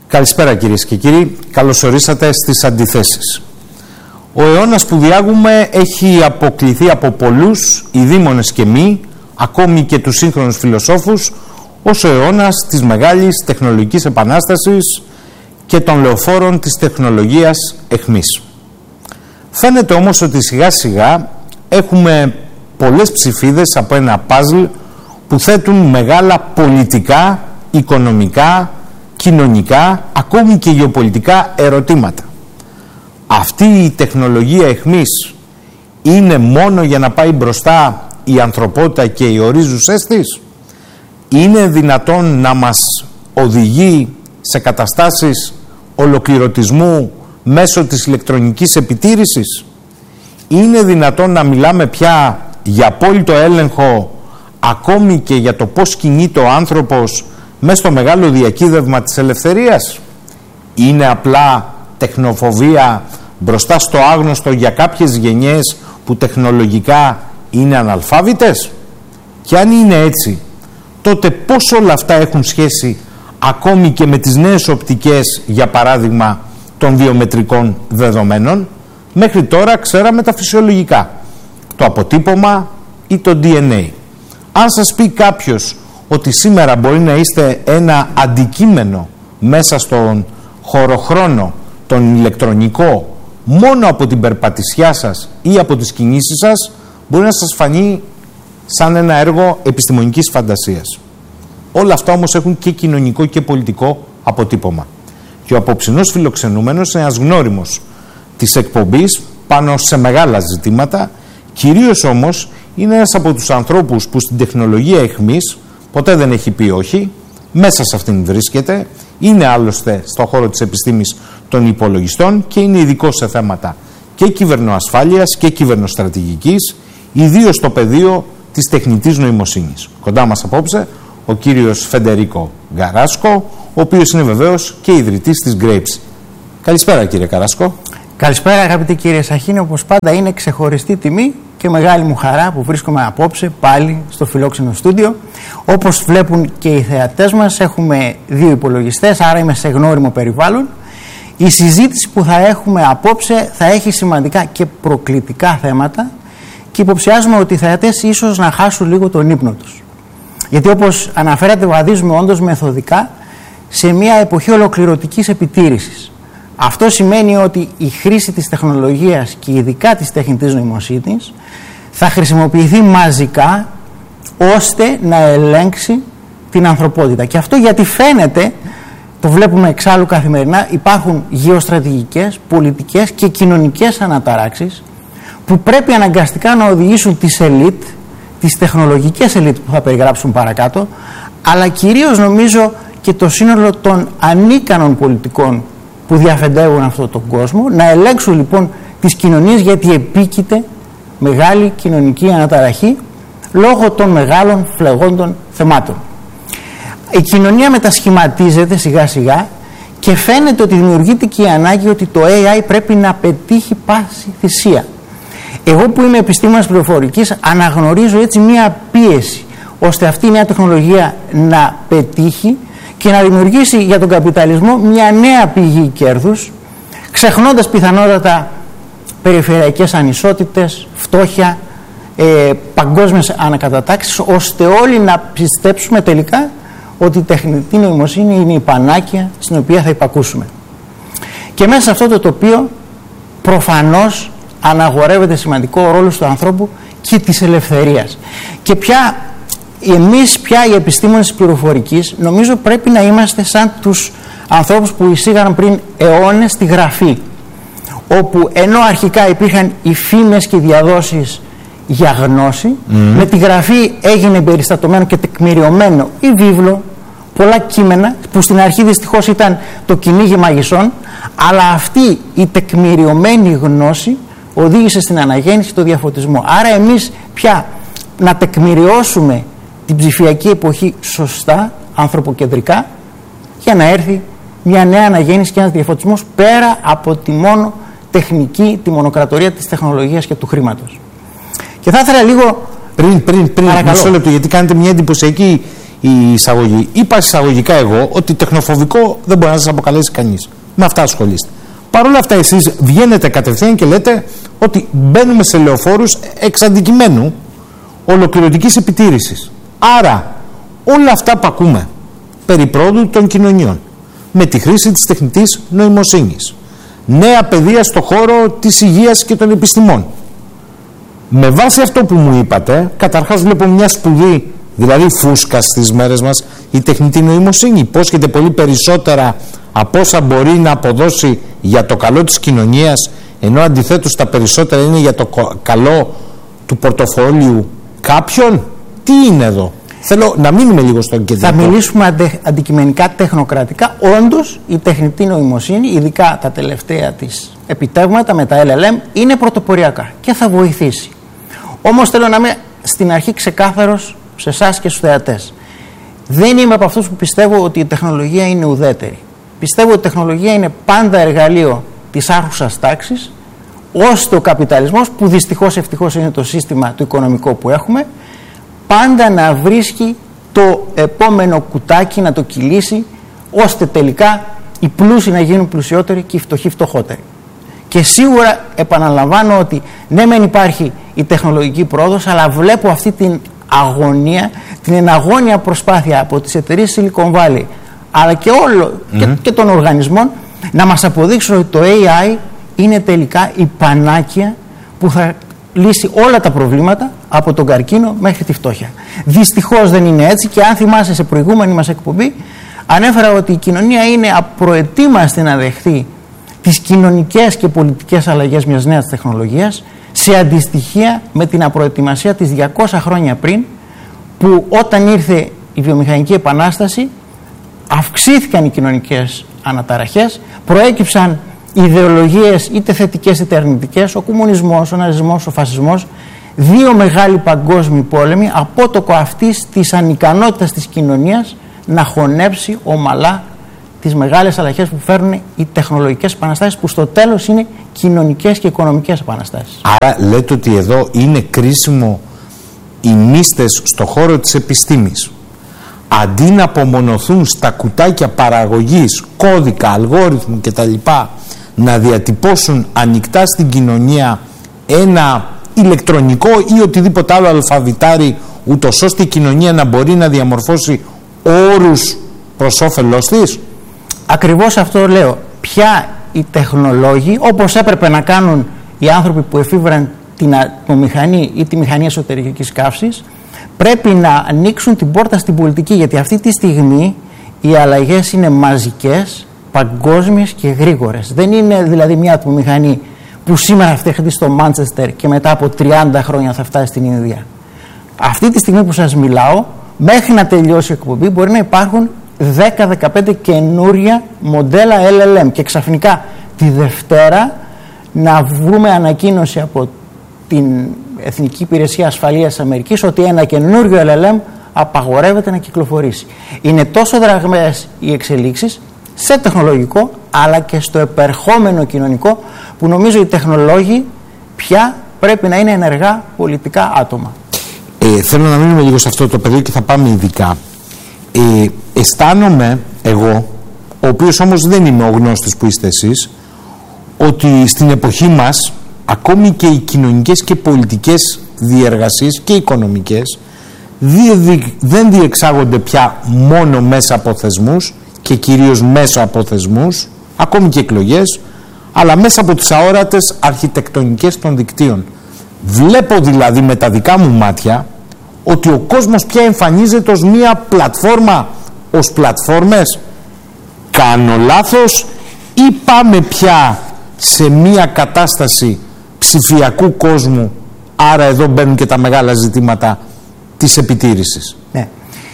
Καλησπέρα κυρίες και κύριοι, καλώς ορίσατε στις Αντιθέσεις. Ο αιώνας που διάγουμε έχει αποκλειθεί από πολλούς, ειδήμονες και μη, ακόμη και τους σύγχρονους φιλοσόφους, ως ο αιώνας της μεγάλης τεχνολογικής επανάστασης και των λεωφόρων της τεχνολογίας εχμής. Φαίνεται όμως ότι σιγά σιγά έχουμε πολλές ψηφίδες από ένα παζλ που θέτουν μεγάλα πολιτικά, οικονομικά, κοινωνικά, ακόμη και γεωπολιτικά ερωτήματα. Αυτή η τεχνολογία εχμής είναι μόνο για να πάει μπροστά η ανθρωπότητα και οι ορίζουσές της? Είναι δυνατόν να μας οδηγεί σε καταστάσεις ολοκληρωτισμού μέσω της ηλεκτρονικής επιτήρησης? Είναι δυνατόν να μιλάμε πια για απόλυτο έλεγχο ακόμη και για το πώς κινείται ο άνθρωπος μέσα στο μεγάλο διακύβευμα της ελευθερίας? Είναι απλά τεχνοφοβία μπροστά στο άγνωστο για κάποιες γενιές που τεχνολογικά είναι αναλφάβητες? Και αν είναι έτσι, τότε πώς όλα αυτά έχουν σχέση ακόμη και με τις νέες οπτικές, για παράδειγμα, των βιομετρικών δεδομένων? Μέχρι τώρα ξέραμε τα φυσιολογικά, το αποτύπωμα ή το DNA. Αν σας πει κάποιος ότι σήμερα μπορεί να είστε ένα αντικείμενο μέσα στον χωροχρόνο, τον ηλεκτρονικό, μόνο από την περπατησιά σας ή από τις κινήσεις σας, μπορεί να σας φανεί σαν ένα έργο επιστημονικής φαντασίας. Όλα αυτά όμως έχουν και κοινωνικό και πολιτικό αποτύπωμα. Και ο απόψινός φιλοξενούμενος είναι ένας γνώριμος της εκπομπής πάνω σε μεγάλα ζητήματα, κυρίως όμως είναι ένας από τους ανθρώπους που στην τεχνολογία εχμής ποτέ δεν έχει πει όχι, μέσα σε αυτήν βρίσκεται, είναι άλλωστε στον χώρο της επιστήμης των υπολογιστών και είναι ειδικός σε θέματα και κυβερνοασφάλειας και κυβερνοστρατηγικής, ιδίως στο πεδίο της τεχνητής νοημοσύνης. Κοντά μας απόψε ο κύριος Φεντερίκο Γκαράσκο, ο οποίος είναι βεβαίως και ιδρυτής της Grapes. Καλησπέρα κύριε Γκαράσκο. Καλησπέρα αγαπητοί κύριε Σαχίνη, όπως πάντα είναι ξεχωριστή τιμή και μεγάλη μου χαρά που βρίσκομαι απόψε πάλι στο φιλόξενο στούντιο. Όπως βλέπουν και οι θεατές μας, έχουμε δύο υπολογιστές, άρα είμαι σε γνώριμο περιβάλλον. Η συζήτηση που θα έχουμε απόψε θα έχει σημαντικά και προκλητικά θέματα και υποψιάζουμε ότι οι θεατές ίσως να χάσουν λίγο τον ύπνο τους. Γιατί όπως αναφέρατε, βαδίζουμε όντως μεθοδικά σε μια εποχή ολοκληρωτικής επιτήρησης. Αυτό σημαίνει ότι η χρήση της τεχνολογίας και ειδικά της τεχνητής νοημοσύνης θα χρησιμοποιηθεί μαζικά ώστε να ελέγξει την ανθρωπότητα. Και αυτό γιατί φαίνεται, το βλέπουμε εξάλλου καθημερινά, υπάρχουν γεωστρατηγικές, πολιτικές και κοινωνικές αναταράξεις που πρέπει αναγκαστικά να οδηγήσουν τις ελίτ, τις τεχνολογικές ελίτ που θα περιγράψουν παρακάτω, αλλά κυρίως νομίζω και το σύνολο των ανίκανων πολιτικών που διαφεντεύουν αυτόν τον κόσμο, να ελέγξουν λοιπόν τις κοινωνίες, γιατί επίκειται μεγάλη κοινωνική αναταραχή λόγω των μεγάλων φλεγόντων θεμάτων. Η κοινωνία μετασχηματίζεται σιγά σιγά και φαίνεται ότι δημιουργείται και η ανάγκη ότι το AI πρέπει να πετύχει πάση θυσία. Εγώ που είμαι επιστήμονας πληροφορικής αναγνωρίζω έτσι μία πίεση ώστε αυτή η νέα τεχνολογία να πετύχει και να δημιουργήσει για τον καπιταλισμό μια νέα πηγή κέρδους, ξεχνώντας πιθανότατα περιφερειακές ανισότητες, φτώχεια, παγκόσμιες ανακατατάξεις, ώστε όλοι να πιστέψουμε τελικά ότι η τεχνητή νοημοσύνη είναι η πανάκια στην οποία θα υπακούσουμε. Και μέσα σε αυτό το τοπίο προφανώς αναγορεύεται σημαντικό ρόλο του ανθρώπου και της ελευθερίας. Και εμείς πια οι επιστήμονες της πληροφορικής νομίζω πρέπει να είμαστε σαν τους ανθρώπους που εισήγαν πριν αιώνες τη γραφή, όπου ενώ αρχικά υπήρχαν οι φήμες και οι διαδόσεις για γνώση, με τη γραφή έγινε περιστατωμένο και τεκμηριωμένο ή βίβλο, πολλά κείμενα που στην αρχή δυστυχώς ήταν το κυνήγι μαγισσών, αλλά αυτή η τεκμηριωμένη γνώση οδήγησε στην αναγέννηση και το διαφωτισμό. Άρα εμείς πια να τεκμηριώσουμε την ψηφιακή εποχή σωστά, ανθρωποκεντρικά, για να έρθει μια νέα αναγέννηση και ένας διαφωτισμός πέρα από τη μόνο τεχνική, τη μονοκρατορία της τεχνολογίας και του χρήματος. Και θα ήθελα λίγο... Πριν μισό λεπτό, γιατί κάνετε μια εντυπωσιακή η εισαγωγή. Είπα εισαγωγικά εγώ ότι τεχνοφοβικό δεν μπορεί να σας αποκαλέσει κανείς. Με αυτά ασχολείστε. Παρ' όλα αυτά εσείς βγαίνετε κατευθείαν και λέτε ότι μπαίνουμε σε λεωφόρους εξ αντικειμένου ολοκληρωτικής επιτήρησης. Άρα όλα αυτά που ακούμε περί πρόοδου των κοινωνιών με τη χρήση της τεχνητής νοημοσύνης, νέα παιδεία στο χώρο της υγείας και των επιστημών, με βάση αυτό που μου είπατε, καταρχάς βλέπω μια σπουδή, δηλαδή φούσκα στις μέρες μας, η τεχνητή νοημοσύνη υπόσχεται πολύ περισσότερα από όσα μπορεί να αποδώσει για το καλό της κοινωνίας, ενώ αντιθέτως τα περισσότερα είναι για το καλό του πορτοφόλιου κάποιον. Τι είναι εδώ? Θέλω να μείνουμε λίγο στον κεντρικό. Θα μιλήσουμε αντικειμενικά τεχνοκρατικά. Όντως η τεχνητή νοημοσύνη, ειδικά τα τελευταία της επιτεύγματα με τα LLM, είναι πρωτοποριακά και θα βοηθήσει. Όμως θέλω να είμαι στην αρχή ξεκάθαρος σε εσάς και στους θεατές. Δεν είμαι από αυτούς που πιστεύω ότι η τεχνολογία είναι ουδέτερη. Πιστεύω ότι η τεχνολογία είναι πάντα εργαλείο της άρχουσας τάξης, ώστε ο καπιταλισμός, που δυστυχώς ευτυχώς είναι το σύστημα το οικονομικό που έχουμε, πάντα να βρίσκει το επόμενο κουτάκι, να το κυλήσει, ώστε τελικά οι πλούσιοι να γίνουν πλουσιότεροι και οι φτωχοί φτωχότεροι. Και σίγουρα επαναλαμβάνω ότι ναι μεν υπάρχει η τεχνολογική πρόοδος, αλλά βλέπω αυτή την αγωνία, την εναγώνια προσπάθεια από τις εταιρείες Silicon Valley, αλλά και και των οργανισμών, να μας αποδείξουν ότι το AI είναι τελικά η πανάκια που θα λύσει όλα τα προβλήματα, από τον καρκίνο μέχρι τη φτώχεια. Δυστυχώς δεν είναι έτσι, και αν θυμάσαι σε προηγούμενη μας εκπομπή ανέφερα ότι η κοινωνία είναι απροετοίμαστη να δεχθεί τις κοινωνικές και πολιτικές αλλαγές μιας νέας τεχνολογίας, σε αντιστοιχεία με την απροετοιμασία της 200 χρόνια πριν, που όταν ήρθε η βιομηχανική επανάσταση αυξήθηκαν οι κοινωνικές αναταραχές, προέκυψαν ιδεολογίες είτε θετικές είτε αρνητικές, ο κομμουνισμός, ο ναζισμός, ο φασισμός, δύο μεγάλοι παγκόσμιοι πόλεμοι, απότοκο αυτής της ανικανότητας της κοινωνίας να χωνέψει ομαλά τις μεγάλες αλλαγές που φέρνουν οι τεχνολογικές επαναστάσεις, που στο τέλος είναι κοινωνικές και οικονομικές επαναστάσεις. Άρα λέτε ότι εδώ είναι κρίσιμο οι μύστες στο χώρο της επιστήμης, αντί να απομονωθούν στα κουτάκια παραγωγής, κώδικα, αλγόριθμου κτλ., να διατυπώσουν ανοιχτά στην κοινωνία ένα ηλεκτρονικό ή οτιδήποτε άλλο αλφαβητάρι, ούτως ώστε η κοινωνία να μπορεί να διαμορφώσει όρους προς όφελός της. Ακριβώς αυτό λέω. Πια οι τεχνολόγοι, όπως έπρεπε να κάνουν οι άνθρωποι που εφήβραν την ατμομηχανή ή τη μηχανή εσωτερικής καύσης, πρέπει να ανοίξουν την πόρτα στην πολιτική, γιατί αυτή τη στιγμή οι αλλαγές είναι μαζικές, παγκόσμιες και γρήγορες. Δεν είναι δηλαδή μια ατμομηχανή που σήμερα φτιάχνει στο Μάντσεστερ και μετά από 30 χρόνια θα φτάσει στην Ινδία. Αυτή τη στιγμή που σας μιλάω, μέχρι να τελειώσει η εκπομπή, μπορεί να υπάρχουν 10-15 καινούρια μοντέλα LLM, και ξαφνικά τη Δευτέρα να βρούμε ανακοίνωση από την Εθνική Υπηρεσία Ασφαλείας της Αμερικής ότι ένα καινούριο LLM απαγορεύεται να κυκλοφορήσει. Είναι τόσο δραγμές οι εξελίξεις σε τεχνολογικό αλλά και στο επερχόμενο κοινωνικό, που νομίζω οι τεχνολόγοι πια πρέπει να είναι ενεργά πολιτικά άτομα. Θέλω να μείνουμε λίγο σε αυτό το πεδίο και θα πάμε ειδικά. Αισθάνομαι εγώ, ο οποίος όμως δεν είμαι ο γνώστης που είστε εσείς, ότι στην εποχή μας ακόμη και οι κοινωνικές και πολιτικές διεργασίες και οικονομικές δεν διεξάγονται πια μόνο μέσα από θεσμούς και κυρίως μέσα από θεσμούς, ακόμη και εκλογές, αλλά μέσα από τις αόρατες αρχιτεκτονικές των δικτύων. Βλέπω δηλαδή με τα δικά μου μάτια ότι ο κόσμος πια εμφανίζεται ως μία πλατφόρμα, ως πλατφόρμες. Κάνω λάθος ή πάμε πια σε μία κατάσταση ψηφιακού κόσμου, άρα εδώ μπαίνουν και τα μεγάλα ζητήματα της επιτήρησης? Ναι.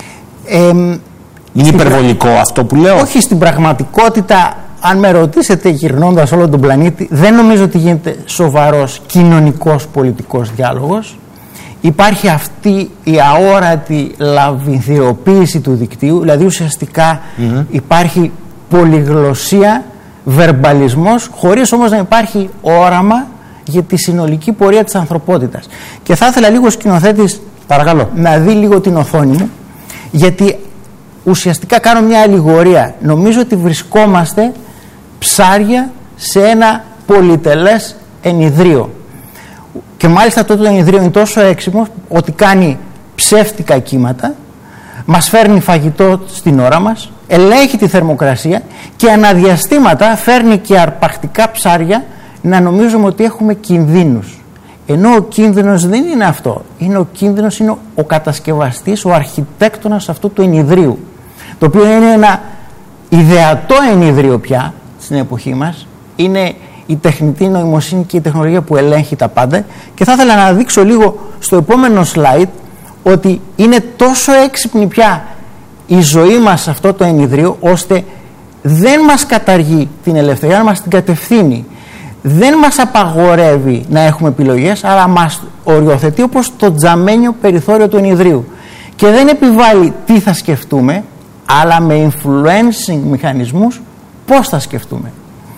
Είναι υπερβολικό αυτό που λέω? Όχι, στην πραγματικότητα, αν με ρωτήσετε γυρνώντας όλο τον πλανήτη, δεν νομίζω ότι γίνεται σοβαρός κοινωνικός πολιτικός διάλογος. Υπάρχει αυτή η αόρατη λαβυνθιοποίηση του δικτύου, δηλαδή ουσιαστικά υπάρχει πολυγλωσσία, βερμπαλισμός, χωρίς όμως να υπάρχει όραμα για τη συνολική πορεία της ανθρωπότητας. Και θα ήθελα λίγο ο σκηνοθέτης, παρακαλώ, να δει λίγο την οθόνη μου, Γιατί ουσιαστικά κάνω μια αλληγορία. Νομίζω ότι βρισκόμαστε ψάρια σε ένα πολυτελές ενιδρίο. Και μάλιστα αυτό το ενιδρίο είναι τόσο έξυπνο ότι κάνει ψεύτικα κύματα, μας φέρνει φαγητό στην ώρα μας, ελέγχει τη θερμοκρασία και αναδιαστήματα φέρνει και αρπακτικά ψάρια να νομίζουμε ότι έχουμε κινδύνους. Ενώ ο κίνδυνος δεν είναι αυτό. Ο κίνδυνος είναι ο κατασκευαστής, ο αρχιτέκτονας αυτού του ενιδρίου. Το οποίο είναι ένα ιδεατό ενιδρίο πια στην εποχή μας. Είναι η τεχνητή νοημοσύνη και η τεχνολογία που ελέγχει τα πάντα. Και θα ήθελα να δείξω λίγο στο επόμενο slide ότι είναι τόσο έξυπνη πια η ζωή μας σε αυτό το ενιδρίο, ώστε δεν μας καταργεί την ελευθερία, αλλά μας την κατευθύνει. Δεν μας απαγορεύει να έχουμε επιλογές, αλλά μας οριοθετεί όπως το τζαμένιο περιθώριο του ενιδρίου. Και δεν επιβάλλει τι θα σκεφτούμε, αλλά με influencing μηχανισμούς πώς θα σκεφτούμε.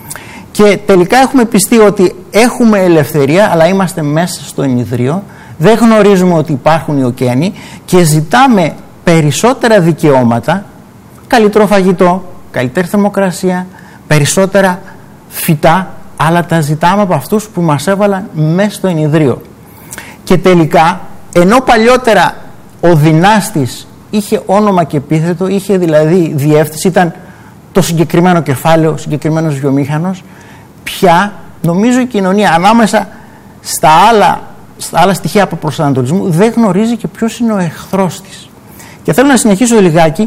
Και τελικά έχουμε πιστεί ότι έχουμε ελευθερία, αλλά είμαστε μέσα στο ενιδρίο, δεν γνωρίζουμε ότι υπάρχουν οι ωκεανοί και ζητάμε περισσότερα δικαιώματα, καλύτερο φαγητό, καλύτερη θερμοκρασία, περισσότερα φυτά, αλλά τα ζητάμε από αυτούς που μας έβαλαν μέσα στο ενιδρίο. Και τελικά, ενώ παλιότερα ο δυνάστης είχε όνομα και επίθετο, είχε δηλαδή διεύθυνση, ήταν το συγκεκριμένο κεφάλαιο, ο συγκεκριμένος βιομήχανος, πια νομίζω η κοινωνία ανάμεσα στα άλλα στοιχεία από προσανατολισμού δεν γνωρίζει και ποιος είναι ο εχθρός της. Και θέλω να συνεχίσω λιγάκι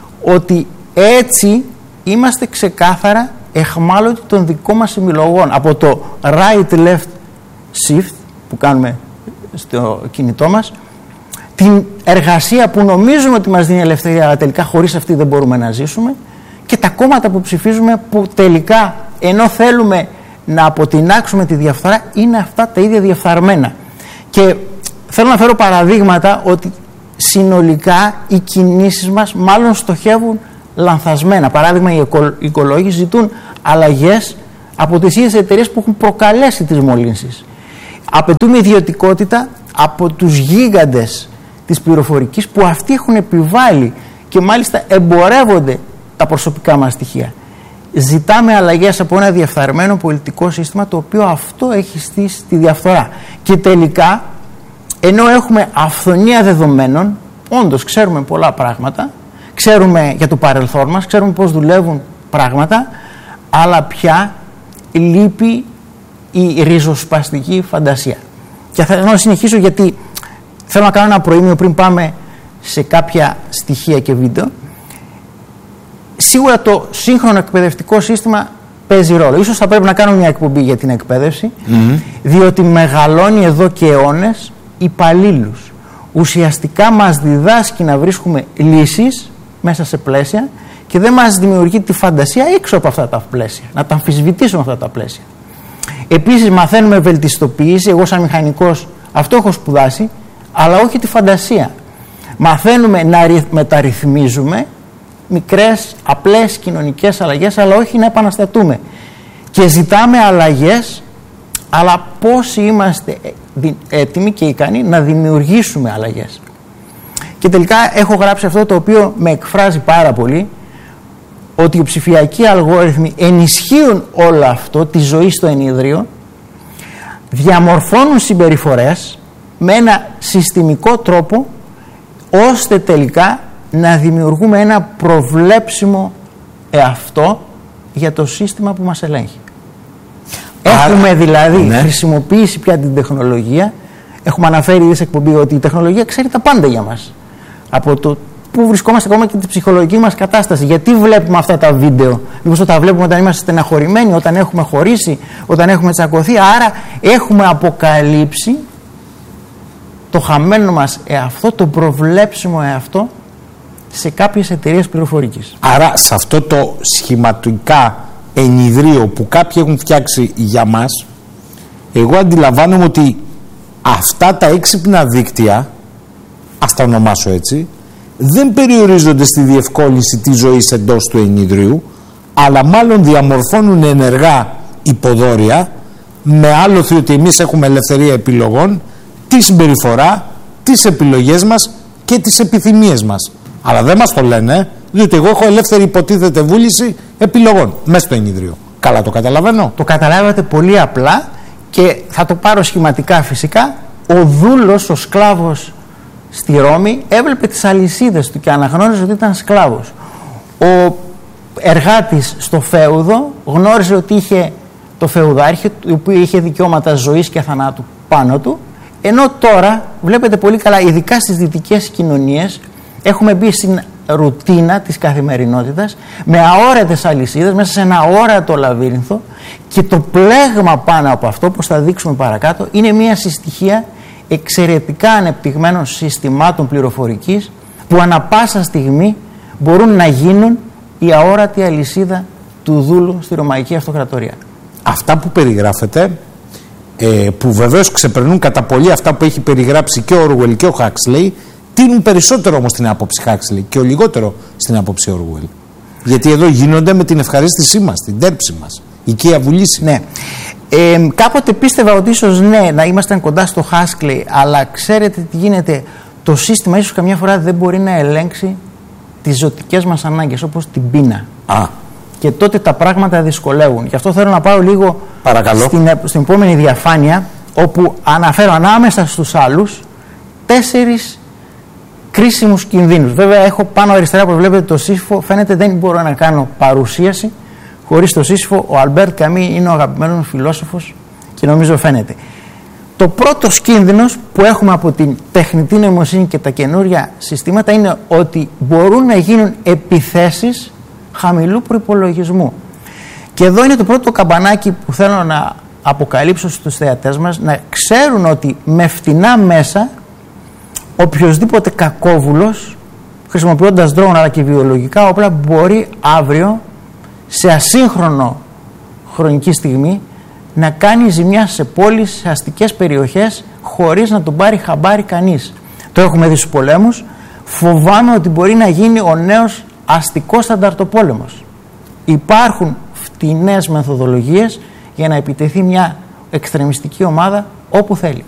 ότι έτσι είμαστε ξεκάθαρα εχμάλωτοι των δικών μας επιλογών. Από το right-left shift που κάνουμε στο κινητό μας, την εργασία που νομίζουμε ότι μας δίνει ελευθερία, αλλά τελικά χωρίς αυτή δεν μπορούμε να ζήσουμε, και τα κόμματα που ψηφίζουμε που τελικά ενώ θέλουμε να αποτινάξουμε τη διαφθορά είναι αυτά τα ίδια διαφθαρμένα. Και θέλω να φέρω παραδείγματα ότι συνολικά οι κινήσεις μας μάλλον στοχεύουν λανθασμένα. Παράδειγμα, οι οικολόγοι ζητούν αλλαγές από τις ίδιες εταιρείες που έχουν προκαλέσει τις μολύνσεις. Απαιτούμε ιδιωτικότητα από τους γίγαντες της πληροφορικής που αυτοί έχουν επιβάλει και μάλιστα εμπορεύονται τα προσωπικά μας στοιχεία. Ζητάμε αλλαγές από ένα διαφθαρμένο πολιτικό σύστημα, το οποίο αυτό έχει στήσει τη διαφθορά. Και τελικά, ενώ έχουμε αυθονία δεδομένων, όντως ξέρουμε πολλά πράγματα, ξέρουμε για το παρελθόν μας, ξέρουμε πώς δουλεύουν πράγματα, αλλά πια λείπει η ριζοσπαστική φαντασία. Και θέλω να συνεχίσω, γιατί θέλω να κάνω ένα προήμιο πριν πάμε σε κάποια στοιχεία και βίντεο. Σίγουρα το σύγχρονο εκπαιδευτικό σύστημα παίζει ρόλο. Ίσως θα πρέπει να κάνω μια εκπομπή για την εκπαίδευση, διότι μεγαλώνει εδώ και αιώνες υπαλλήλους. Ουσιαστικά μας διδάσκει να βρίσκουμε λύσεις μέσα σε πλαίσια και δεν μας δημιουργεί τη φαντασία έξω από αυτά τα πλαίσια, να τα αμφισβητήσουμε αυτά τα πλαίσια. Επίσης μαθαίνουμε βελτιστοποίηση, εγώ σαν μηχανικός αυτό έχω σπουδάσει, αλλά όχι τη φαντασία. Μαθαίνουμε να μεταρρυθμίζουμε μικρές, απλές κοινωνικές αλλαγές, αλλά όχι να επαναστατούμε. Και ζητάμε αλλαγές, αλλά πόσοι είμαστε έτοιμοι και ικανοί να δημιουργήσουμε αλλαγές. Και τελικά έχω γράψει αυτό το οποίο με εκφράζει πάρα πολύ, ότι οι ψηφιακοί αλγόριθμοι ενισχύουν όλο αυτό, τη ζωή στο ενίδριο, διαμορφώνουν συμπεριφορές με ένα συστημικό τρόπο, ώστε τελικά να δημιουργούμε ένα προβλέψιμο εαυτό για το σύστημα που μας ελέγχει. Έχουμε δηλαδή χρησιμοποιήσει πια την τεχνολογία. Έχουμε αναφέρει ήδη σε εκπομπή ότι η τεχνολογία ξέρει τα πάντα για μας. Από το πού βρισκόμαστε ακόμα και την ψυχολογική μας κατάσταση. Γιατί βλέπουμε αυτά τα βίντεο? Μήπως τα βλέπουμε όταν είμαστε στεναχωρημένοι, όταν έχουμε χωρίσει, όταν έχουμε τσακωθεί? Άρα έχουμε αποκαλύψει το χαμένο μας εαυτό, το προβλέψιμο εαυτό σε κάποιες εταιρείες πληροφορικής. Άρα σε αυτό το σχηματικά ενιδρίο που κάποιοι έχουν φτιάξει για μας, εγώ αντιλαμβάνομαι ότι αυτά τα έξυπνα δίκτυα, ας τα ονομάσω έτσι, δεν περιορίζονται στη διευκόλυνση της ζωής εντός του ενιδρίου, αλλά μάλλον διαμορφώνουν ενεργά υποδόρια με άλοθη ότι εμείς έχουμε ελευθερία επιλογών, τη συμπεριφορά, τις επιλογές μας και τις επιθυμίες μας. Αλλά δεν μας το λένε, διότι εγώ έχω ελεύθερη υποτίθεται βούληση επιλογών μέσα στο ενίδριο. Καλά το καταλαβαίνω. Το καταλάβατε πολύ απλά και θα το πάρω σχηματικά φυσικά. Ο δούλος, ο σκλάβος στη Ρώμη έβλεπε τις αλυσίδες του και αναγνώριζε ότι ήταν σκλάβος. Ο εργάτης στο φέουδο γνώριζε ότι είχε το φεουδάρχη, το οποίο είχε δικαιώματα ζωής και θανάτου πάνω του, ενώ τώρα βλέπετε πολύ καλά, ειδικά στις δυτικές κοινωνίες, έχουμε μπει στην ρουτίνα της καθημερινότητας με αόρατες αλυσίδες μέσα σε ένα αόρατο λαβύρινθο, και το πλέγμα πάνω από αυτό, όπως θα δείξουμε παρακάτω, είναι μια συστοιχία εξαιρετικά ανεπτυγμένων συστημάτων πληροφορικής που ανα πάσα στιγμή μπορούν να γίνουν η αόρατη αλυσίδα του δούλου στη Ρωμαϊκή Αυτοκρατορία. Αυτά που περιγράφετε, που βεβαίως ξεπερνούν κατά πολύ αυτά που έχει περιγράψει και ο Όργουελ και ο Χάξλεϊ, τείνουν περισσότερο όμως στην άποψη Χάξλεϊ και ο λιγότερο στην άποψη Όργουελ. Γιατί εδώ γίνονται με την ευχαρίστησή μας, την τέρψη μας, οικία βουλήση. Ναι. Κάποτε πίστευα ότι ίσως ναι, να ήμασταν κοντά στο Χάξλεϊ, αλλά ξέρετε τι γίνεται, το σύστημα ίσως καμιά φορά δεν μπορεί να ελέγξει τις ζωτικές μας ανάγκες, όπως την πείνα. Και τότε τα πράγματα δυσκολεύουν. Γι' αυτό θέλω να πάω λίγο στην επόμενη διαφάνεια, όπου αναφέρω ανάμεσα στους άλλους 4 κρίσιμους κινδύνους. Βέβαια έχω πάνω αριστερά που βλέπετε το Σύσυφο, φαίνεται δεν μπορώ να κάνω παρουσίαση χωρίς το Σύσυφο. Ο Αλμπέρτ Καμί είναι ο αγαπημένος φιλόσοφος και νομίζω φαίνεται. Το πρώτος κίνδυνος που έχουμε από την τεχνητή νοημοσύνη και τα καινούρια συστήματα είναι ότι μπορούν να γίνουν επιθέσεις χαμηλού προϋπολογισμού. Και εδώ είναι το πρώτο καμπανάκι που θέλω να αποκαλύψω στους θεατές μας, να ξέρουν ότι με φτηνά μέσα οποιοσδήποτε κακόβουλος, χρησιμοποιώντας ντρόουν αλλά και βιολογικά όπλα, μπορεί αύριο σε ασύγχρονο χρονική στιγμή να κάνει ζημιά σε πόλεις, σε αστικές περιοχές, χωρίς να τον πάρει χαμπάρι κανείς. Το έχουμε δει στους πολέμους. Φοβάμαι ότι μπορεί να γίνει ο νέος αστικός ανταρτοπόλεμος. Υπάρχουν φτηνές μεθοδολογίες για να επιτεθεί μια εξτρεμιστική ομάδα όπου θέλει.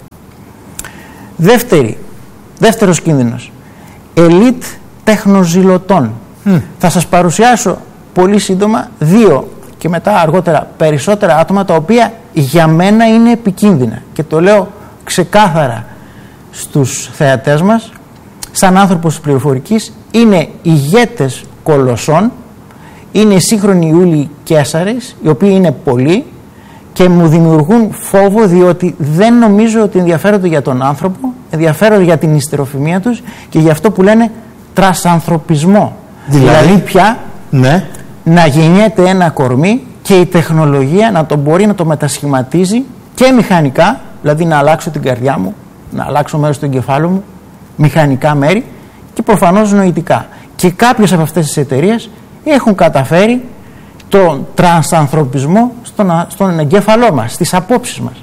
Δεύτερος κίνδυνος, ελίτ τεχνοζηλωτών. Θα σας παρουσιάσω πολύ σύντομα 2 και μετά αργότερα περισσότερα άτομα, τα οποία για μένα είναι επικίνδυνα, και το λέω ξεκάθαρα στους θεατές μας σαν άνθρωπος της πληροφορικής. Είναι ηγέτες κολοσσών, είναι οι σύγχρονοι Ιούλιοι Καίσαρες, οι οποίοι είναι πολλοί και μου δημιουργούν φόβο, διότι δεν νομίζω ότι ενδιαφέρονται για τον άνθρωπο, ενδιαφέρονται για την ιστεροφημία τους και για αυτό που λένε τρασανθρωπισμό. Δηλαδή πια να γεννιέται ένα κορμί και η τεχνολογία να το μπορεί να το μετασχηματίζει και μηχανικά, δηλαδή να αλλάξω την καρδιά μου, να αλλάξω μέρος του εγκεφάλου μου, μηχανικά μέρη, και προφανώς νοητικά. Και κάποιες από αυτές τις εταιρείες έχουν καταφέρει τον τρανσανθρωπισμό στον εγκέφαλό μας, στις απόψεις μας.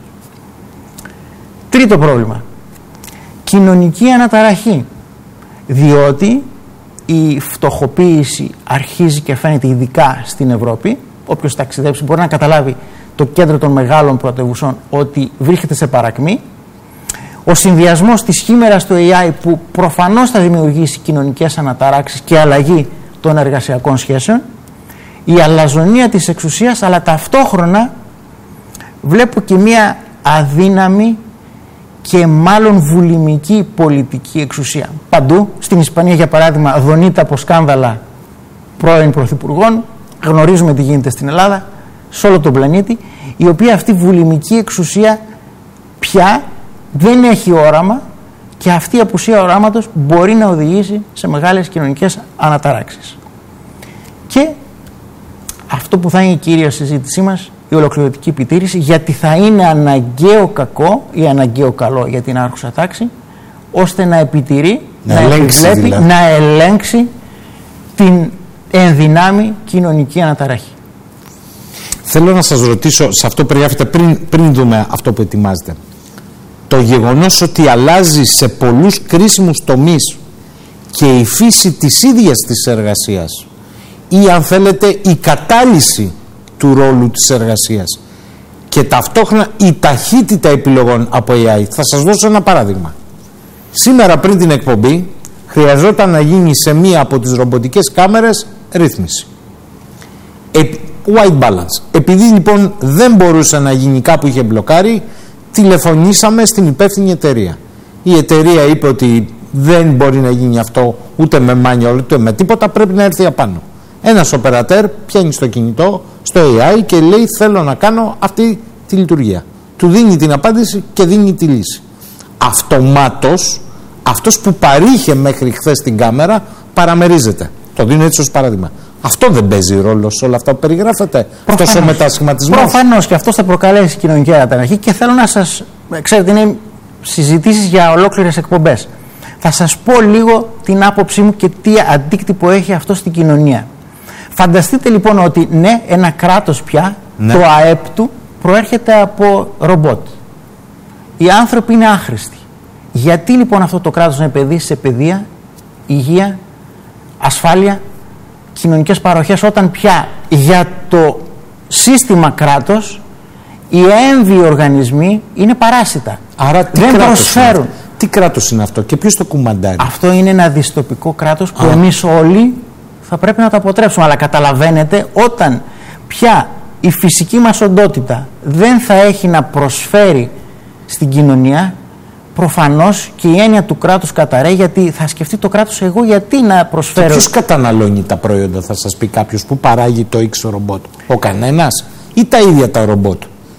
Τρίτο πρόβλημα, κοινωνική αναταραχή, διότι η φτωχοποίηση αρχίζει και φαίνεται ειδικά στην Ευρώπη. Όποιος ταξιδέψει μπορεί να καταλάβει το κέντρο των μεγάλων πρωτευουσών ότι βρίσκεται σε παρακμή. Ο συνδυασμός της χήμερας του AI, που προφανώς θα δημιουργήσει κοινωνικές αναταράξεις και αλλαγή των εργασιακών σχέσεων, η αλαζονία της εξουσίας, αλλά ταυτόχρονα βλέπω και μια αδύναμη και μάλλον βουλημική πολιτική εξουσία. Παντού, στην Ισπανία για παράδειγμα, δονείται από σκάνδαλα πρώην πρωθυπουργών, γνωρίζουμε τι γίνεται στην Ελλάδα, σε όλο τον πλανήτη, η οποία αυτή βουλημική εξουσία πια δεν έχει όραμα, και αυτή η απουσία οράματος μπορεί να οδηγήσει σε μεγάλες κοινωνικές αναταράξεις. Και αυτό που θα είναι η κύρια συζήτησή μας, η ολοκληρωτική επιτήρηση, γιατί θα είναι αναγκαίο κακό ή αναγκαίο καλό για την άρχουσα τάξη, ώστε να επιτηρεί, να επιβλέπει, δηλαδή, να ελέγξει την ενδυνάμει κοινωνική αναταραχή. Θέλω να σας ρωτήσω, σε αυτό περιγράφετε πριν δούμε αυτό που ετοιμάζετε, το γεγονός ότι αλλάζει σε πολλούς κρίσιμους τομείς και η φύση της ίδιας της εργασίας, ή αν θέλετε η κατάλυση του ρόλου της εργασίας και ταυτόχρονα η ταχύτητα επιλογών από AI. Θα σας δώσω ένα παράδειγμα. Σήμερα πριν την εκπομπή χρειαζόταν να γίνει σε μία από τις ρομποτικές κάμερες ρύθμιση. White balance. Επειδή λοιπόν δεν μπορούσε να γίνει, κάπου είχε μπλοκάρει, τηλεφωνήσαμε στην υπεύθυνη εταιρεία. Η εταιρεία είπε ότι δεν μπορεί να γίνει αυτό ούτε με manual ούτε με τίποτα, πρέπει να έρθει απάνω. Ένας οπερατέρ πιάνει στο κινητό, στο AI και λέει θέλω να κάνω αυτή τη λειτουργία. Του δίνει την απάντηση και δίνει τη λύση. Αυτομάτως αυτός που παρήχε μέχρι χθες την κάμερα παραμερίζεται. Το δίνω έτσι ως παράδειγμα. Αυτό δεν παίζει ρόλο σε όλα αυτά που περιγράφετε? Αυτός ο μετασχηματισμός? Προφανώς και αυτός θα προκαλέσει κοινωνική αναταραχή και θέλω να σας... Ξέρετε, είναι συζητήσεις για ολόκληρες εκπομπές. Θα σας πω λίγο την άποψή μου και τι αντίκτυπο έχει αυτό στην κοινωνία. Φανταστείτε λοιπόν ότι ναι, ένα κράτος πια, το ΑΕΠ του προέρχεται από ρομπότ. Οι άνθρωποι είναι άχρηστοι. Γιατί λοιπόν αυτό το κράτος να επενδύσει σε παιδεία, υγεία, ασφάλεια, κοινωνικές παροχές, όταν πια για το σύστημα κράτος οι έμβιοι οργανισμοί είναι παράσιτα? Άρα δεν προσφέρουν. Τι κράτος είναι αυτό και ποιος το κουμαντάρει? Αυτό είναι ένα δυστοπικό κράτος που εμείς όλοι θα πρέπει να το αποτρέψουμε. Αλλά καταλαβαίνετε, όταν πια η φυσική μας οντότητα δεν θα έχει να προσφέρει στην κοινωνία, προφανώς και η έννοια του κράτους καταραίει, γιατί θα σκεφτεί το κράτος εγώ γιατί να προσφέρω. Και ποιος καταναλώνει τα προϊόντα, θα σας πει κάποιος, που παράγει το X ρομπότ? Ο κανένας ή τα ίδια τα ρομπότ?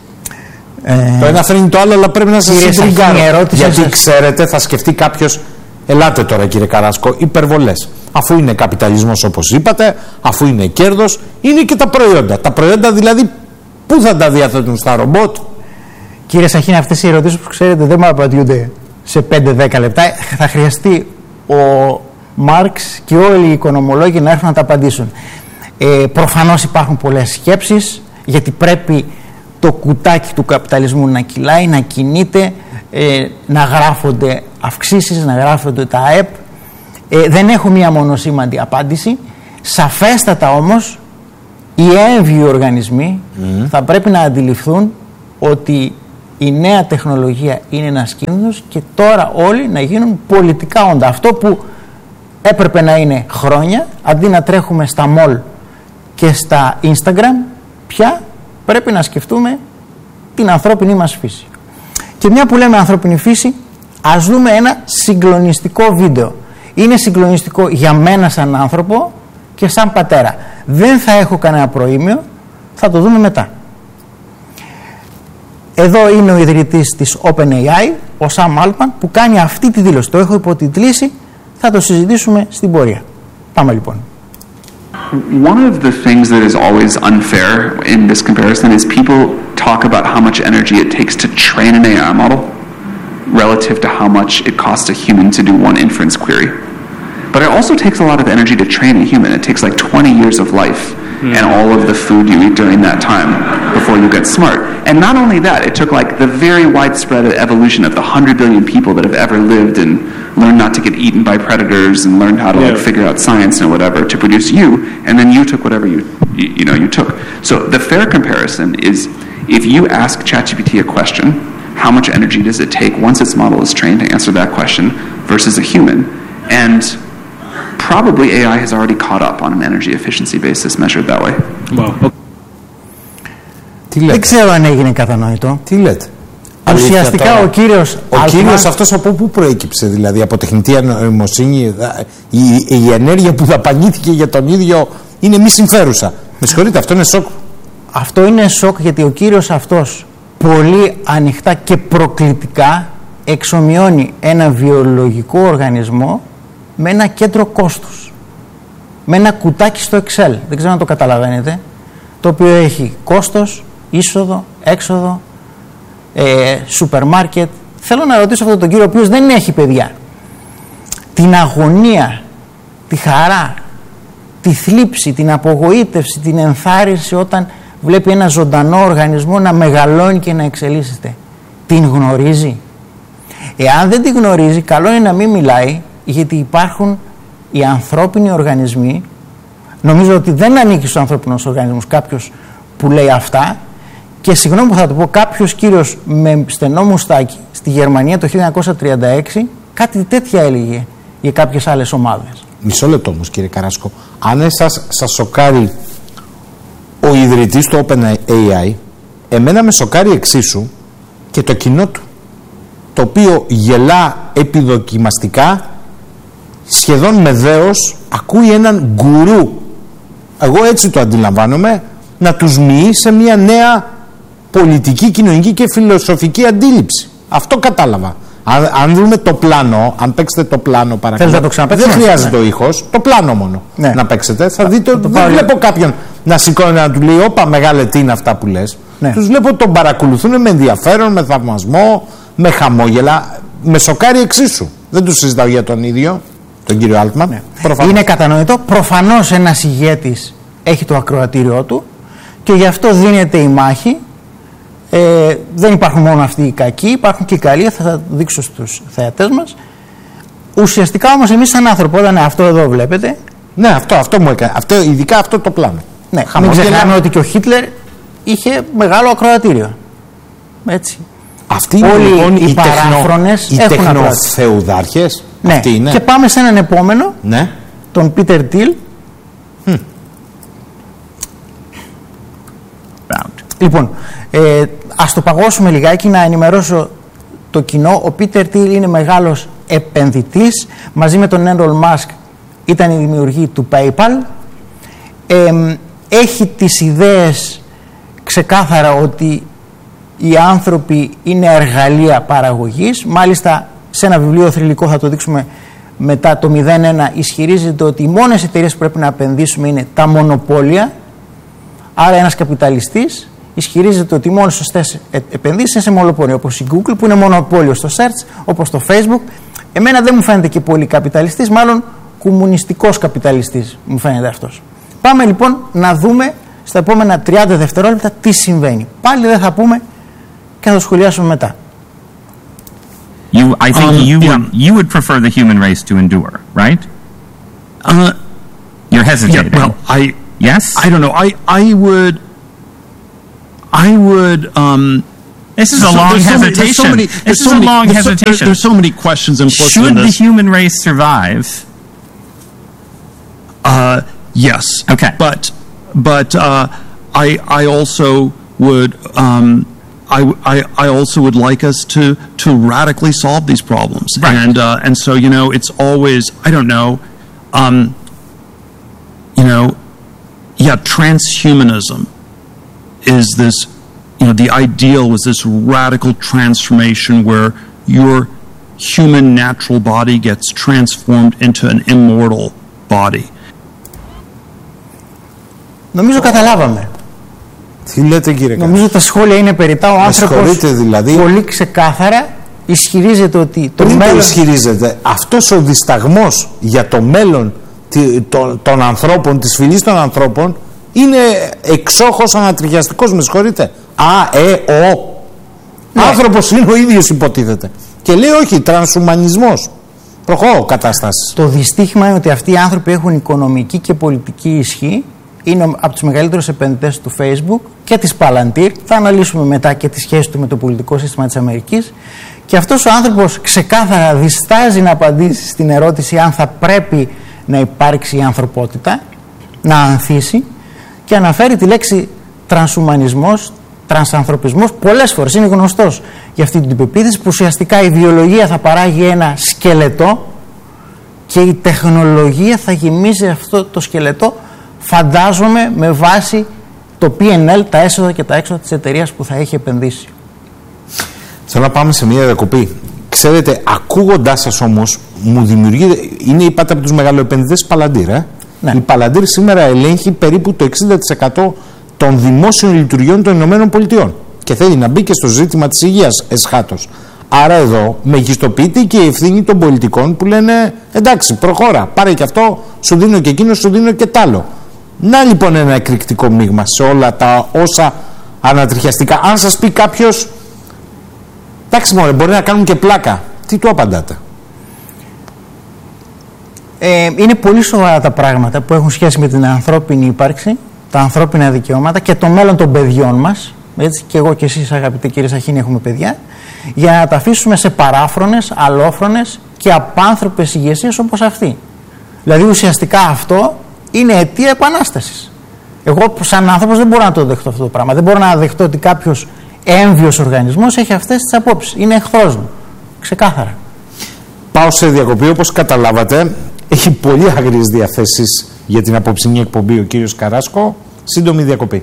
Το ένα φέρνει το άλλο, αλλά πρέπει να σας συντριγκάρω. Γιατί ξέρετε, θα σκεφτεί κάποιος, ελάτε τώρα κύριε Καράσκο, υπερβολές. Αφού είναι καπιταλισμός όπως είπατε, αφού είναι κέρδος, είναι και τα προϊόντα. Τα προϊόντα δηλαδή, πού θα τα διαθέτουν στα ρομπότ? Κύριε Σαχίνα, αυτές οι ερωτήσεις που ξέρετε δεν μου απαντιούνται σε 5-10 λεπτά. Θα χρειαστεί ο Μάρξ και όλοι οι οικονομολόγοι να έρθουν να τα απαντήσουν. Προφανώς υπάρχουν πολλές σκέψεις, γιατί πρέπει το κουτάκι του καπιταλισμού να κυλάει, να κινείται, να γράφονται αυξήσεις, να γράφονται τα ΑΕΠ. Δεν έχω μία μονοσήμαντη απάντηση. Σαφέστατα όμως οι έμβιοι οργανισμοί θα πρέπει να αντιληφθούν ότι η νέα τεχνολογία είναι ένας κίνδυνος και τώρα όλοι να γίνουν πολιτικά όντα. Αυτό που έπρεπε να είναι χρόνια, αντί να τρέχουμε στα mall και στα Instagram, πια πρέπει να σκεφτούμε την ανθρώπινη μας φύση. Και μια που λέμε ανθρώπινη φύση, ας δούμε ένα συγκλονιστικό βίντεο. Είναι συγκλονιστικό για μένα σαν άνθρωπο και σαν πατέρα. Δεν θα έχω κανένα προήμιο, θα το δούμε μετά. Εδώ είναι ο ιδρυτής της OpenAI, ο Sam Altman, που κάνει αυτή τη δήλωση. Το έχω υποτιτλήσει, θα το συζητήσουμε στην πορεία. Πάμε λοιπόν. One of the things that is always unfair in this comparison is people talk about how much energy it takes to train an AI model relative to how much it costs a human to do one inference query. But it also takes a lot of energy to train a human. It takes like 20 years of life and all of the food you eat during that time before you get smart. And not only that, it took like the very widespread evolution of the 100 billion people that have ever lived and learned not to get eaten by predators and learned how to like figure out science and whatever to produce you, and then you took whatever you took. So the fair comparison is, if you ask ChatGPT a question, how much energy does it take once its model is trained to answer that question versus a human? And probably AI has already caught up on an energy efficiency basis measured that way. Wow. Δεν ξέρω αν έγινε κατανοητό. Τι λέτε? Ουσιαστικά ο κύριος αυτός από πού προέκυψε, δηλαδή από τεχνητή νοημοσύνη? Η ενέργεια που δαπανήθηκε για τον ίδιο είναι μη συμφέρουσα. Με συγχωρείτε, αυτό είναι σοκ. Αυτό είναι σοκ, γιατί ο κύριος αυτός πολύ ανοιχτά και προκλητικά εξομοιώνει ένα βιολογικό οργανισμό με ένα κέντρο κόστους, με ένα κουτάκι στο Excel, δεν ξέρω αν το καταλαβαίνετε, το οποίο έχει κόστος, είσοδο, έξοδο, σούπερ μάρκετ. Θέλω να ρωτήσω αυτόν τον κύριο, ο οποίος δεν έχει παιδιά, την αγωνία, τη χαρά, τη θλίψη, την απογοήτευση, την ενθάρρυνση όταν βλέπει ένα ζωντανό οργανισμό να μεγαλώνει και να εξελίσσεται. Την γνωρίζει? Εάν δεν την γνωρίζει, καλό είναι να μην μιλάει, γιατί υπάρχουν οι ανθρώπινοι οργανισμοί. Νομίζω ότι δεν ανήκει στους ανθρώπινους οργανισμούς κάποιος που λέει αυτά. Και συγγνώμη που θα το πω, κάποιος κύριος με στενό μουστάκι στη Γερμανία το 1936 κάτι τέτοια έλεγε για κάποιες άλλες ομάδες. Μισό λεπτό όμως, κύριε Καράσκο. Αν εσάς σας σοκάρει ο ιδρυτής του OpenAI, εμένα με σοκάρει εξίσου και το κοινό του, το οποίο γελά επιδοκιμαστικά, σχεδόν με δέος, ακούει έναν γκουρού, εγώ έτσι το αντιλαμβάνομαι, να τους μοιεί σε μια νέα πολιτική, κοινωνική και φιλοσοφική αντίληψη. Αυτό κατάλαβα. Αν δούμε το πλάνο, αν παίξετε το πλάνο παρακαλώ, δεν χρειάζεται ο ήχος, το πλάνο μόνο να παίξετε. Θα δείτε ότι δεν βλέπω κάποιον να σηκώνει να του λέει όπα μεγάλε τι είναι αυτά που λες. Τους βλέπω τον παρακολουθούν με ενδιαφέρον, με θαυμασμό, με χαμόγελα. Με σοκάρει εξίσου. Δεν του συζητάω για τον ίδιο, τον κύριο Altman. Είναι κατανοητό. Προφανώς ένας ηγέτης έχει το ακροατήριό του και γι' αυτό δίνεται η μάχη. Δεν υπάρχουν μόνο αυτοί οι κακοί, υπάρχουν και οι καλοί, θα τα δείξω στους θεατές μας. Ουσιαστικά όμως εμείς σαν άνθρωποι, όταν αυτό εδώ βλέπετε. Ναι, αυτό μου έκανε. Ειδικά αυτό το πλάνο. Ναι, μην ξεχνάμε ότι και ο Χίτλερ είχε μεγάλο ακροατήριο. Έτσι. Αυτοί είναι λοιπόν οι παράφρονες, οι τεχνοθεουδάρχες. Ναι. Αυτοί είναι. Και πάμε σε έναν επόμενο, τον Πίτερ Τιλ. Λοιπόν, ας το παγώσουμε λιγάκι να ενημερώσω το κοινό. Ο Πίτερ Τιλ είναι μεγάλος επενδυτής. Μαζί με τον Elon Musk ήταν η δημιουργή του PayPal. Έχει τις ιδέες ξεκάθαρα ότι οι άνθρωποι είναι εργαλεία παραγωγής. Μάλιστα σε ένα βιβλίο θρυλικό, θα το δείξουμε μετά, το 01, ισχυρίζεται ότι οι μόνες εταιρείες που πρέπει να επενδύσουμε είναι τα μονοπόλια. Άρα ένας καπιταλιστής ισχυρίζεται ότι οι μόνες σωστές επενδύσεις είναι σε μονοπόλιο, όπως η Google που είναι μονοπόλιο στο search, όπως το Facebook. Εμένα δεν μου φαίνεται και πολύ καπιταλιστής, μάλλον κομμουνιστικός καπιταλιστής μου φαίνεται αυτός. Πάμε λοιπόν να δούμε στα επόμενα 30 δευτερόλεπτα τι συμβαίνει. Πάλι δεν θα πούμε και θα το σχολιάσουμε μετά. I think you would prefer the human race to endure, right? You're hesitating. Yeah, well, yes? I don't know. I would. This is a long hesitation. This is a long hesitation. There's so many questions implicit in this. Should the human race survive? Yes. Okay. But I also would. I also would like us to radically solve these problems. Right. And so it's always, I don't know. Transhumanism is this, the ideal was this radical transformation where your human natural body gets transformed into an immortal body. Νομίζω καταλάβαμε. Τι λέτε κύριε Νομίζω τα σχόλια είναι περιττά. Ο άνθρωπος δηλαδή, πολύ ξεκάθαρα ισχυρίζεται ότι το μέλλον... μέλλον... ισχυρίζεται. Αυτός ο δισταγμός για το μέλλον των ανθρώπων, της φυλής των ανθρώπων, είναι εξόχως ανατριχιαστικός, με συγχωρείτε. Ναι. Άνθρωπος είναι ο ίδιος υποτίθεται. Και λέει όχι, τρανσουμανισμός. Προχώ κατάσταση. Το δυστύχημα είναι ότι αυτοί οι άνθρωποι έχουν οικονομική και πολιτική ισχύ. Είναι από τους μεγαλύτερους επενδυτές του Facebook και της Palantir. Θα αναλύσουμε μετά και τη σχέση του με το πολιτικό σύστημα της Αμερικής. Και αυτός ο άνθρωπος ξεκάθαρα διστάζει να απαντήσει στην ερώτηση αν θα πρέπει να υπάρξει η ανθρωπότητα, να ανθίσει, και αναφέρει τη λέξη τρανσουμανισμός, τρανσανθρωπισμός πολλές φορές. Είναι γνωστός για αυτή την πεποίθηση που ουσιαστικά η βιολογία θα παράγει ένα σκελετό και η τεχνολογία θα γεμίζει αυτό το σκελετό, φαντάζομαι, με βάση το P&L, τα έσοδα και τα έξοδα της εταιρείας που θα έχει επενδύσει. Θέλω να πάμε σε μια διακοπή. Ξέρετε, ακούγοντάς σας όμως, μου δημιουργείται, είπατε από τους μεγαλοεπενδυτές Palantir, Ναι. Η Palantir σήμερα ελέγχει περίπου το 60% των δημόσιων λειτουργιών των Ηνωμένων Πολιτειών και θέλει να μπει και στο ζήτημα της υγείας εσχάτως. Άρα εδώ μεγιστοποιείται και η ευθύνη των πολιτικών που λένε εντάξει, προχώρα, πάρε και αυτό, σου δίνω και εκείνο, σου δίνω και τ' άλλο. Να λοιπόν ένα εκρηκτικό μείγμα σε όλα τα όσα ανατριχιαστικά. Αν σας πει κάποιος εντάξει μωρέ, μπορεί να κάνουν και πλάκα, τι του απαντάτε? Είναι πολύ σοβαρά τα πράγματα που έχουν σχέση με την ανθρώπινη ύπαρξη, τα ανθρώπινα δικαιώματα και το μέλλον των παιδιών μας. Έτσι, και εγώ και εσείς αγαπητοί κύριε Σαχίνη έχουμε παιδιά. Για να τα αφήσουμε σε παράφρονες, αλλόφρονες και απάνθρωπες ηγεσίες όπως αυτή. Δηλαδή ουσιαστικά αυτό είναι αιτία επανάστασης. Εγώ σαν άνθρωπος δεν μπορώ να το δεχτώ αυτό το πράγμα. Δεν μπορώ να δεχτώ ότι κάποιος έμβιος οργανισμός έχει αυτές τις απόψεις. Είναι εχθρός μου. Ξεκάθαρα. Πάω σε διακοπή. Όπως καταλάβατε, έχει πολύ άγριες διαθέσεις για την απόψινή εκπομπή ο κύριος Καράσκο. Σύντομη διακοπή.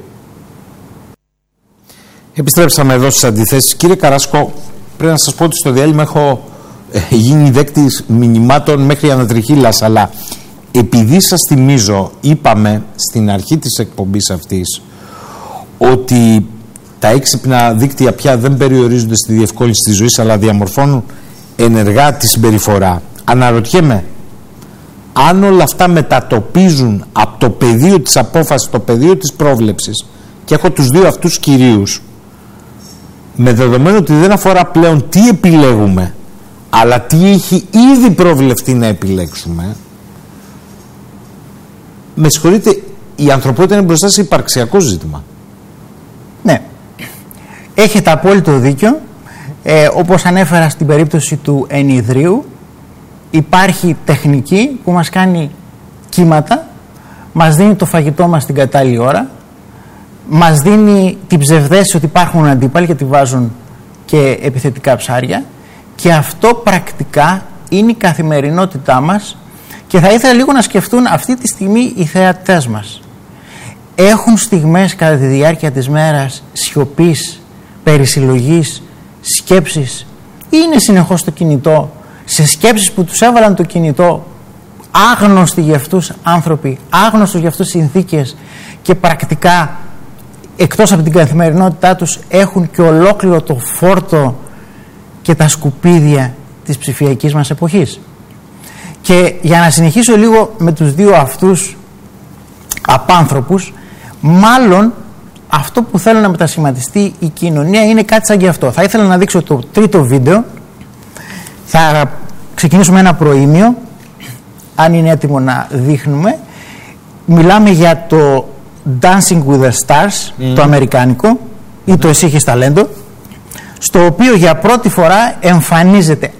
Επιστρέψαμε εδώ στις αντιθέσεις. Κύριε Καράσκο, πρέπει να σας πω ότι στο διάλειμμα έχω γίνει δέκτης μηνυμάτων μέχρι ανατριχύλας, αλλά επειδή σας θυμίζω, είπαμε στην αρχή της εκπομπής αυτής ότι τα έξυπνα δίκτυα πια δεν περιορίζονται στη διευκόλυνση της ζωής, αλλά διαμορφώνουν ενεργά τη συμπεριφορά. Αναρωτιέμαι αν όλα αυτά μετατοπίζουν από το πεδίο της απόφασης, το πεδίο της πρόβλεψης, και έχω τους δύο αυτούς κυρίους, με δεδομένο ότι δεν αφορά πλέον τι επιλέγουμε, αλλά τι έχει ήδη προβλεφτεί να επιλέξουμε. Με συγχωρείτε, η ανθρωπότητα είναι μπροστά σε υπαρξιακό ζήτημα. Ναι, έχετε απόλυτο δίκιο. Όπως ανέφερα στην περίπτωση του ενιδρίου, υπάρχει τεχνική που μας κάνει κύματα, μας δίνει το φαγητό μας την κατάλληλη ώρα, μας δίνει την ψευδαίσθηση ότι υπάρχουν αντίπαλοι και τη βάζουν και επιθετικά ψάρια, και αυτό πρακτικά είναι η καθημερινότητά μας. Και θα ήθελα λίγο να σκεφτούν αυτή τη στιγμή οι θεατές μας. Έχουν στιγμές κατά τη διάρκεια της μέρας σιωπής, περισυλλογής, σκέψεις, ή είναι συνεχώς στο κινητό, σε σκέψεις που τους έβαλαν το κινητό άγνωστοι για αυτούς άνθρωποι, άγνωστοι για αυτούς συνθήκες, και πρακτικά εκτός από την καθημερινότητά τους έχουν και ολόκληρο το φόρτο και τα σκουπίδια της ψηφιακής μας εποχής. Και για να συνεχίσω λίγο με τους δύο αυτούς απάνθρωπους, μάλλον αυτό που θέλω να μετασχηματιστεί η κοινωνία είναι κάτι σαν και αυτό. Θα ήθελα να δείξω το τρίτο βίντεο. Θα ξεκινήσουμε ένα προήμιο, αν είναι έτοιμο να δείχνουμε. Μιλάμε για το Dancing with the Stars, το αμερικάνικο, ή το Εσύ έχεις ταλέντο, στο οποίο για πρώτη φορά εμφανίζεται